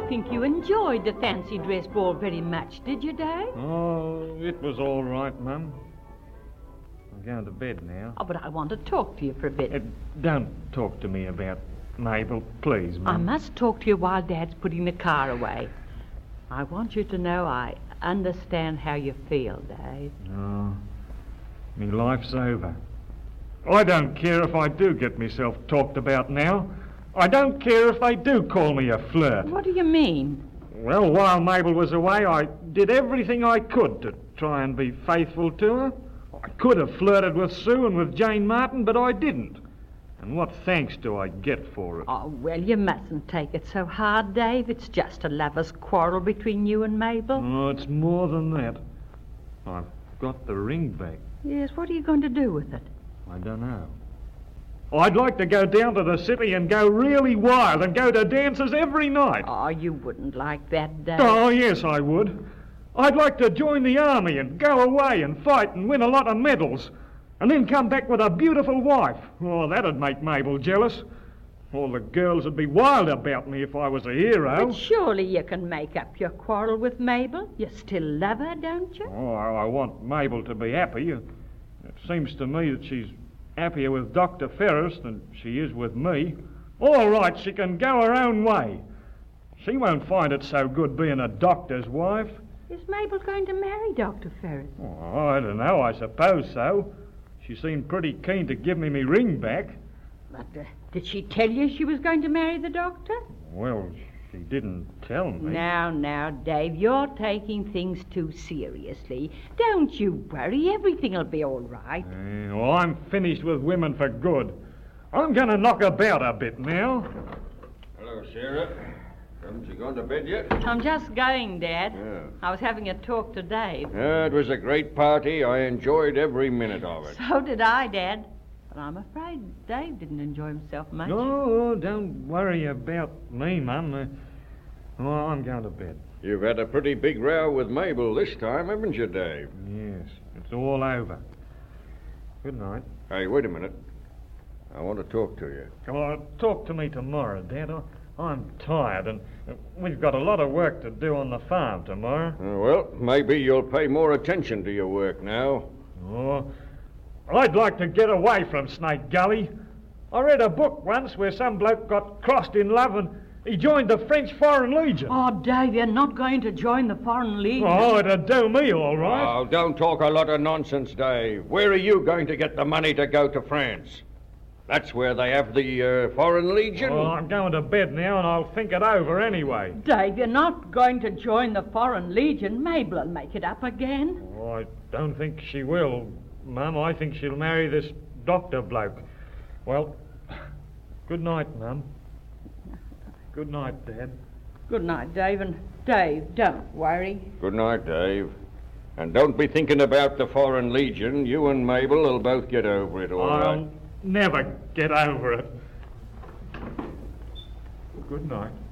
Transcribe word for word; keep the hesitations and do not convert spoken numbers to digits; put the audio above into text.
think you enjoyed the fancy dress ball very much, did you, Dave? Oh, it was all right, Mum. I'm going to bed now. Oh, but I want to talk to you for a bit. Uh, don't talk to me about Mabel, please, Mum. I must talk to you while Dad's putting the car away. I want you to know I understand how you feel, Dave. Oh, me life's over. I don't care if I do get myself talked about now. I don't care if they do call me a flirt. What do you mean? Well, while Mabel was away, I did everything I could to try and be faithful to her. I could have flirted with Sue and with Jane Martin, but I didn't. And what thanks do I get for it? Oh, well, you mustn't take it so hard, Dave. It's just a lover's quarrel between you and Mabel. Oh, it's more than that. I've got the ring back. Yes, what are you going to do with it? I don't know. I'd like to go down to the city and go really wild and go to dances every night. Oh, you wouldn't like that, Dave. Oh, yes, I would. I'd like to join the army and go away and fight and win a lot of medals and then come back with a beautiful wife. Oh, that'd make Mabel jealous. All the girls would be wild about me if I was a hero. But surely you can make up your quarrel with Mabel. You still love her, don't you? Oh, I I want Mabel to be happy. It seems to me that she's happier with Doctor Ferris than she is with me. All right, she can go her own way. She won't find it so good being a doctor's wife. Is Mabel going to marry Doctor Ferris? Oh, I don't know, I suppose so. She seemed pretty keen to give me me ring back. But uh, did she tell you she was going to marry the doctor? Well, she didn't tell me. Now, now, Dave, you're taking things too seriously. Don't you worry. Everything'll be all right. Uh, well, I'm finished with women for good. I'm going to knock about a bit now. Hello, Sarah. Haven't you gone to bed yet? I'm just going, Dad. Yeah. I was having a talk to Dave. Yeah, it was a great party. I enjoyed every minute of it. So did I, Dad. But I'm afraid Dave didn't enjoy himself much. No, don't worry about me, Mum. Uh, well, I'm going to bed. You've had a pretty big row with Mabel this time, haven't you, Dave? Yes, it's all over. Good night. Hey, wait a minute. I want to talk to you. Oh, talk to me tomorrow, Dad. I, I'm tired, and we've got a lot of work to do on the farm tomorrow. Uh, well, maybe you'll pay more attention to your work now. Oh, I'd like to get away from Snake Gully. I read a book once where some bloke got crossed in love and he joined the French Foreign Legion. Oh, Dave, you're not going to join the Foreign Legion. Oh, it'd do me all right. Oh, don't talk a lot of nonsense, Dave. Where are you going to get the money to go to France? That's where they have the uh, Foreign Legion. Well, I'm going to bed now and I'll think it over anyway. Dave, you're not going to join the Foreign Legion. Mabel will make it up again. Oh, I don't think she will, Mum. I think she'll marry this doctor bloke. Well, good night, Mum. Good night, Dad. Good night, Dave. And Dave, don't worry. Good night, Dave. And don't be thinking about the Foreign Legion. You and Mabel will both get over it, all I'll right? never get over it. Good night.